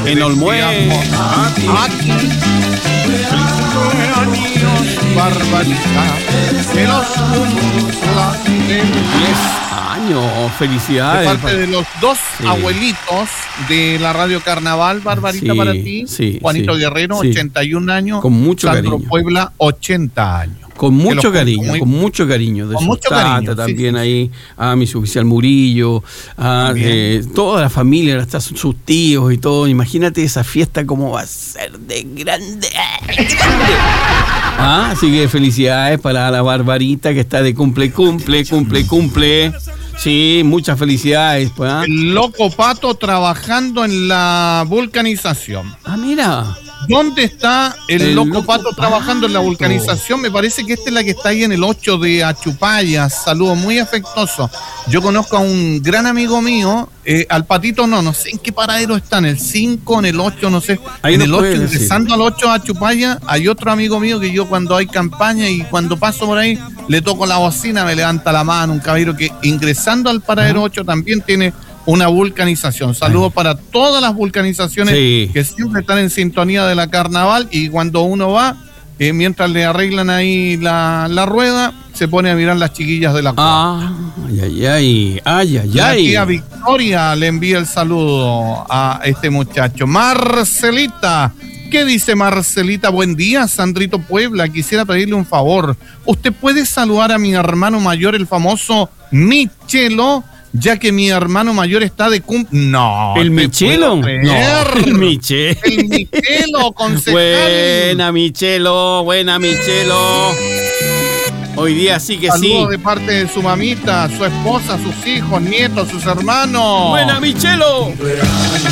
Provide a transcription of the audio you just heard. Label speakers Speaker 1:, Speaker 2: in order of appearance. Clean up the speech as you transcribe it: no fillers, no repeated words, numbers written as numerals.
Speaker 1: En Olmué.
Speaker 2: Aquí. Barbarita, que los cumpla de
Speaker 1: 10 años, felicidades.
Speaker 2: de parte de los dos abuelitos de la Radio Carnaval, Barbarita, para ti. Juanito Guerrero, 81 años.
Speaker 1: Con mucho
Speaker 2: Sandro
Speaker 1: cariño.
Speaker 2: Puebla, 80 años.
Speaker 1: Con mucho cariño, con mucho cariño. De
Speaker 2: con
Speaker 1: su
Speaker 2: mucho
Speaker 1: tata
Speaker 2: cariño,
Speaker 1: también ahí, a mi suboficial Murillo, a toda la familia, hasta sus tíos y todo. Imagínate esa fiesta cómo va a ser de grande. Así que felicidades para la Barbarita que está de cumple. Sí, muchas felicidades. Pues,
Speaker 2: El loco Pato trabajando en la vulcanización.
Speaker 1: Mira.
Speaker 2: ¿Dónde está el loco Pato trabajando en la vulcanización? Me parece que esta es la que está ahí en el 8 de Achupaya. Saludos muy afectuosos. Yo conozco a un gran amigo mío, al Patito no sé en qué paradero está, en el 5, en el 8, no sé.
Speaker 1: Ahí
Speaker 2: en
Speaker 1: no
Speaker 2: el 8,
Speaker 1: decir.
Speaker 2: ingresando al 8 de Achupaya, hay otro amigo mío que yo cuando hay campaña y cuando paso por ahí, le toco la bocina, me levanta la mano, un caballero que ingresando al paradero 8 también tiene una vulcanización. Saludos para todas las vulcanizaciones que siempre están en sintonía de la Carnaval, y cuando uno va, mientras le arreglan ahí la rueda, se pone a mirar las chiquillas de la cuadra. La tía Victoria le envía el saludo a este muchacho. Marcelita, ¿qué dice Marcelita? Buen día, Sandrito Puebla, quisiera pedirle un favor. ¿Usted puede saludar a mi hermano mayor, el famoso Michelo? Ya que mi hermano mayor está de No.
Speaker 1: ¿El Michelo?
Speaker 2: No,
Speaker 1: el Michelo.
Speaker 2: El Michelo, concejal.
Speaker 1: Buena Michelo. Hoy día sí que
Speaker 2: Saludos de parte de su mamita, su esposa, sus hijos, nietos, sus hermanos.
Speaker 1: Buena Michelo.